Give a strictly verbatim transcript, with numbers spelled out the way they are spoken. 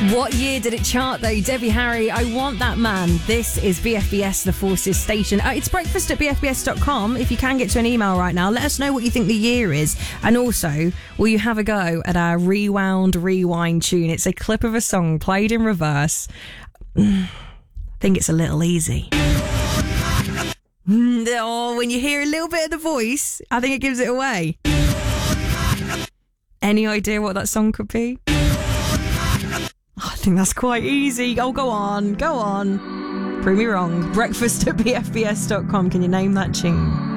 What year did it chart though? Debbie Harry, I Want That Man. This is B F B S, the Forces station. Uh, it's breakfast at b f b s dot com. If you can get to an email right now, let us know what you think the year is. And also, will you have a go at our Rewound Rewind tune? It's a clip of a song played in reverse. I think it's a little easy. Oh, when you hear a little bit of the voice, I think it gives it away. Any idea what that song could be? I think that's quite easy. Oh, go on, go on. Prove me wrong. Breakfast at b f b s dot com. Can you name that tune?